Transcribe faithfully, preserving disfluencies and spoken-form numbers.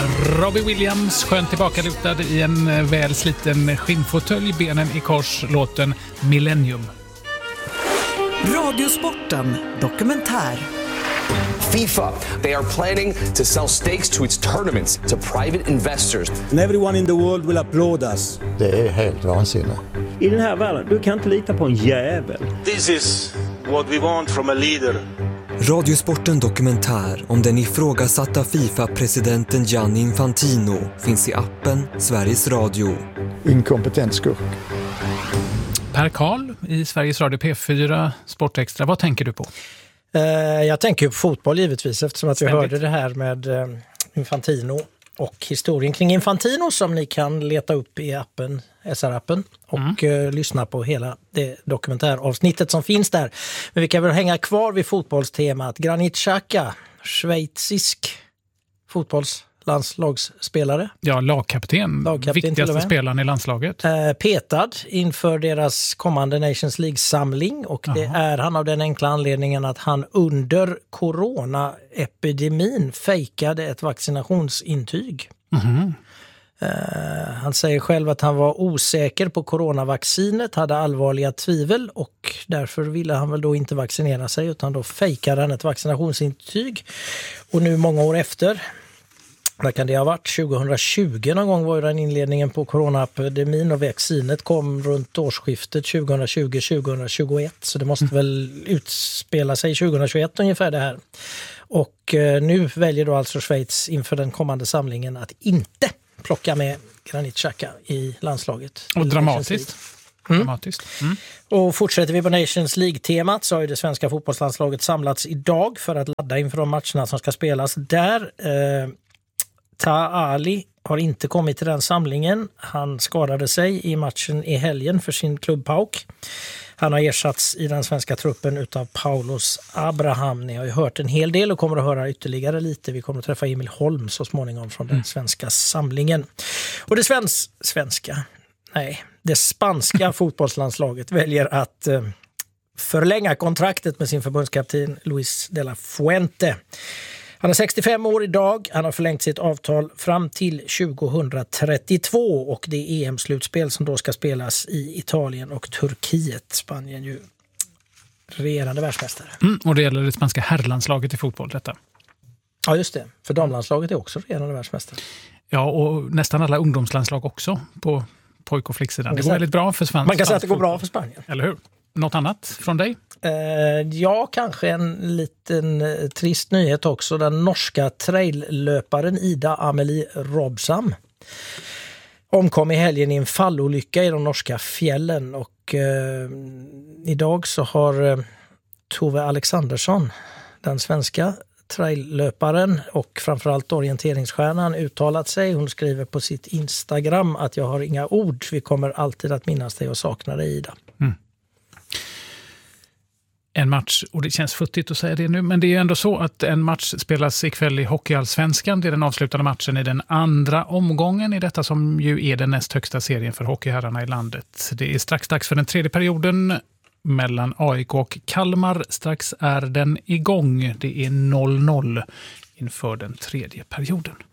Robbie Williams, skönt tillbakalutad i en väl sliten skinnfåtölj, benen i kors, låten Millennium. Radiosporten dokumentär. FIFA, they are planning to sell stakes to its tournaments to private investors. And everyone in the world will applaud us. Det är helt vansinnigt. I den här världen, du kan inte lita på en jävel. This is what we want from a leader. Radiosporten dokumentär om den ifrågasatta FIFA-presidenten Gianni Infantino finns i appen Sveriges Radio. Inkompetent skurk. Per Karl i Sveriges Radio P fyra Sportextra, vad tänker du på? Uh, jag tänker på fotboll givetvis, eftersom att vi Ständigt. hörde det här med uh, Infantino och historien kring Infantino som ni kan leta upp i appen, S R-appen och mm. uh, lyssna på hela det dokumentäravsnittet som finns där. Men vi kan väl hänga kvar vid fotbollstemat. Granit Xhaka, schweizisk fotbollslandslagsspelare. Ja, lagkapten. lagkapten viktigaste spelaren i landslaget. Uh, petad inför deras kommande Nations League-samling och Jaha. det är han av den enkla anledningen att han under coronaepidemin fejkade ett vaccinationsintyg. Mm-hmm. Uh, han säger själv att han var osäker på coronavaccinet, hade allvarliga tvivel och därför ville han väl då inte vaccinera sig utan då fejkade han ett vaccinationsintyg. Och nu många år efter, när kan det ha varit? tjugohundratjugo någon gång var ju den inledningen på coronaepidemin och vaccinet kom runt årsskiftet tjugohundratjugo tjugohundratjugoett så det måste mm. väl utspela sig tjugohundratjugoett ungefär det här. Och uh, nu väljer då alltså Schweiz inför den kommande samlingen att inte plocka med Granit Xhaka i landslaget. Och dramatiskt. Mm. dramatiskt. Mm. Och fortsätter vi på Nations League-temat så har ju det svenska fotbollslandslaget samlats idag för att ladda inför de matcherna som ska spelas där. Eh, Taha Ali har inte kommit till den samlingen. Han skadade sig i matchen i helgen för sin klubb P A O K. Han har ersatts i den svenska truppen utav Paulus Abraham. Ni har ju hört en hel del och kommer att höra ytterligare lite. Vi kommer att träffa Emil Holm så småningom från den mm. svenska samlingen. Och det svens- svenska, nej, det spanska fotbollslandslaget väljer att eh, förlänga kontraktet med sin förbundskapten Luis de la Fuente. Han är sextiofem år idag, han har förlängt sitt avtal fram till tjugohundratrettiotvå och det är E M-slutspel som då ska spelas i Italien och Turkiet. Spanien ju regerande världsmästare. Mm, och det gäller det spanska herrlandslaget i fotboll detta. Ja just det, för damlandslaget är också regerande världsmästare. Ja och nästan alla ungdomslandslag också på pojk- och flicksidan. Det går väldigt bra för Spanien. Man kan säga att det går bra för Spanien. Eller hur? Något annat från dig? Uh, ja, kanske en liten uh, trist nyhet också. Den norska traillöparen Ida Amelie Robsam omkom i helgen i en fallolycka i de norska fjällen och uh, idag så har uh, Tove Alexandersson, den svenska traillöparen och framförallt orienteringsstjärnan, uttalat sig. Hon skriver på sitt Instagram att jag har inga ord. Vi kommer alltid att minnas dig och sakna dig, Ida. Mm. En match, och det känns futtigt att säga det nu, men det är ju ändå så att en match spelas ikväll i Hockeyallsvenskan. Det är den avslutande matchen i den andra omgången i detta som ju är den näst högsta serien för hockeyherrarna i landet. Det är strax dags för den tredje perioden mellan A I K och Kalmar. Strax är den igång. Det är noll noll inför den tredje perioden.